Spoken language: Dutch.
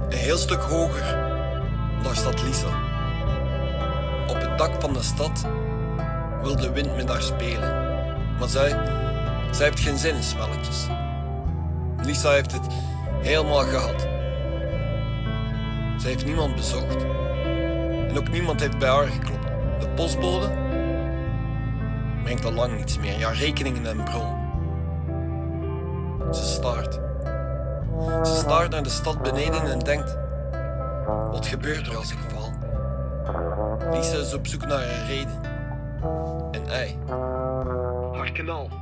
Een heel stuk hoger, daar staat Lisa. Op het dak van de stad wil de wind met haar spelen. Maar zij heeft geen zin in spelletjes. Lisa heeft het helemaal gehad. Zij heeft niemand bezocht. En ook niemand heeft bij haar geklopt. De postbode brengt al lang niets meer. Ja, rekeningen en bron. Ze staart. Ze staart naar de stad beneden en denkt: wat gebeurt er als ik val? Lisa is op zoek naar een reden. En hij, haar kanaal.